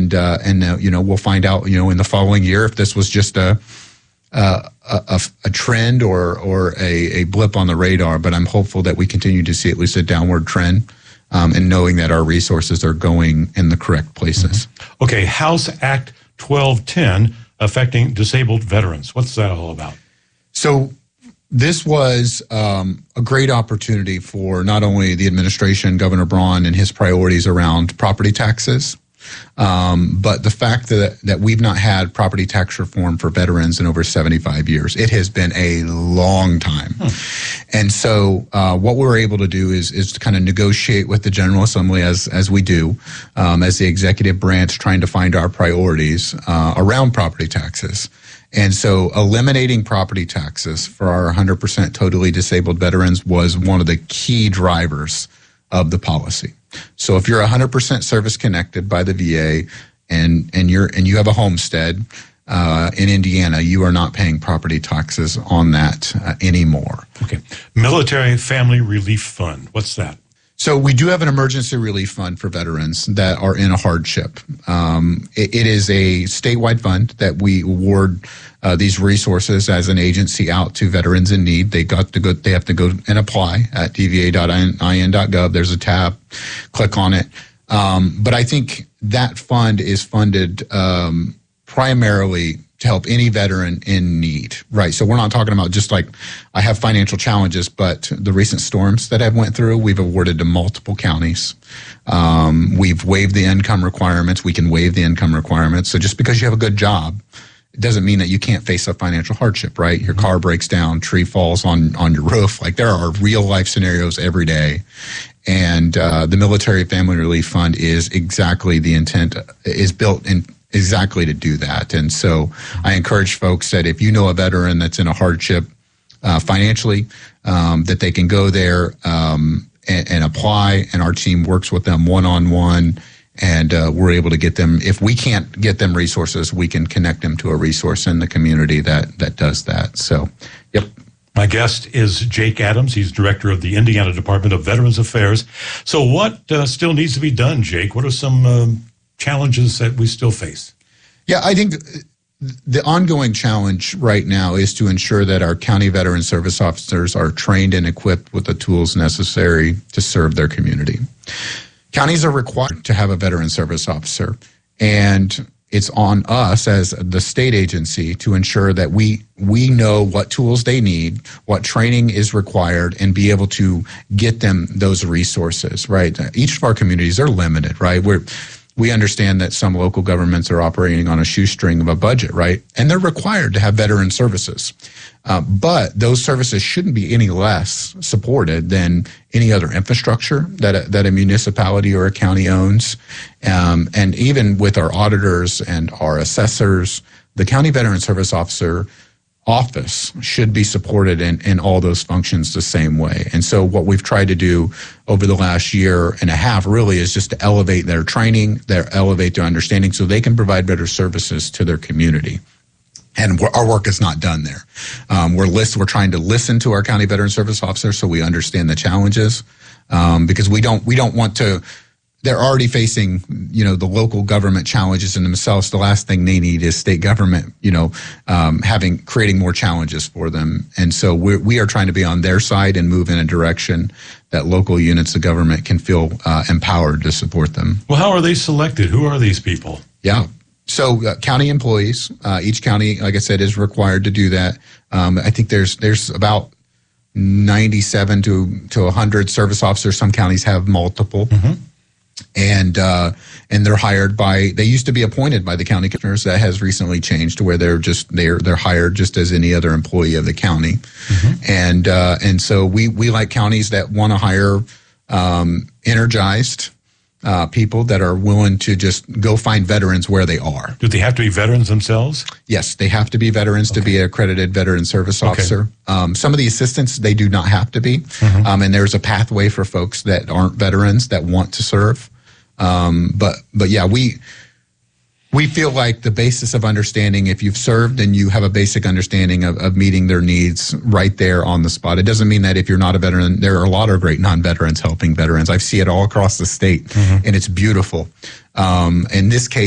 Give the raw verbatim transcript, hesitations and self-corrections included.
and uh, and uh, you know, we'll find out, you know, in the following year if this was just a uh, a, a trend or or a, a blip on the radar. But I'm hopeful that we continue to see at least a downward trend, um, and knowing that our resources are going in the correct places. Mm-hmm. Okay, House Act twelve ten affecting disabled veterans. What's that all about? So this was um, a great opportunity for not only the administration, Governor Braun, and his priorities around property taxes, um, but the fact that, that we've not had property tax reform for veterans in over seventy-five years. It has been a long time. Hmm. And so uh, what we were able to do is, is to kind of negotiate with the General Assembly, as, as we do, um, as the executive branch, trying to find our priorities uh, around property taxes. And so eliminating property taxes for our one hundred percent totally disabled veterans was one of the key drivers of the policy. So if you're one hundred percent service connected by the V A and and you're and you have a homestead uh, in Indiana, you are not paying property taxes on that uh, anymore. Okay. Military Family Relief Fund. What's that? So we do have an emergency relief fund for veterans that are in a hardship. Um, it, it is a statewide fund that we award uh, these resources as an agency out to veterans in need. They got to go. They have to go and apply at d v a dot i n dot gov. There's a tab. Click on it. Um, but I think that fund is funded um, primarily to help any veteran in need, right? So we're not talking about just like I have financial challenges, but the recent storms that I've went through, we've awarded to multiple counties. Um, we've waived the income requirements. We can waive the income requirements. So just because you have a good job, it doesn't mean that you can't face a financial hardship, right? Your car breaks down, tree falls on, on your roof. Like there are real life scenarios every day. And uh, the Military Family Relief Fund is exactly the intent, is built in exactly to do that. And so I encourage folks that if you know a veteran that's in a hardship uh, financially, um, that they can go there um, and, and apply, and our team works with them one-on-one, and uh, we're able to get them. If we can't get them resources, we can connect them to a resource in the community that that does that. So, yep. My guest is Jake Adams. He's director of the Indiana Department of Veterans Affairs. So what uh, still needs to be done, Jake? What are some um, challenges that we still face? Yeah, I think the ongoing challenge right now is to ensure that our county veteran service officers are trained and equipped with the tools necessary to serve their community. Counties are required to have a veteran service officer, and it's on us as the state agency to ensure that we we know what tools they need, what training is required, and be able to get them those resources, right? Each of our communities are limited, right? We're We understand that some local governments are operating on a shoestring of a budget, right? And they're required to have veteran services. Uh, but those services shouldn't be any less supported than any other infrastructure that a, that a municipality or a county owns. Um, and even with our auditors and our assessors, the county veteran service officer office should be supported in, in all those functions the same way. And so what we've tried to do over the last year and a half really is just to elevate their training, their elevate their understanding so they can provide better services to their community. And our work is not done there. Um, we're list, we're trying to listen to our county veteran service officers so we understand the challenges, um, because we don't we don't want to. They're already facing, you know, the local government challenges in themselves. The last thing they need is state government, you know, um, having creating more challenges for them. And so we're, we are trying to be on their side and move in a direction that local units of government can feel uh, empowered to support them. Well, how are they selected? Who are these people? Yeah. So uh, county employees, uh, each county, like I said, is required to do that. Um, I think there's there's about ninety-seven to to one hundred service officers. Some counties have multiple. Mm-hmm. And uh, and they're hired by. They used to be appointed by the county commissioners. That has recently changed to where they're just they're they're hired just as any other employee of the county. Mm-hmm. And uh, and so we we like counties that want to hire um, energized uh, people that are willing to just go find veterans where they are. Do they have to be veterans themselves? Yes, they have to be veterans okay. to be an accredited veteran service officer. Okay. Um, some of the assistants, they do not have to be. Mm-hmm. Um, and there's a pathway for folks that aren't veterans that want to serve. Um, but, but yeah, we, we feel like the basis of understanding, if you've served and you have a basic understanding of, of meeting their needs right there on the spot. It doesn't mean that if you're not a veteran, there are a lot of great non-veterans helping veterans. I see it all across the state, mm-hmm. and it's beautiful. Um, in this case,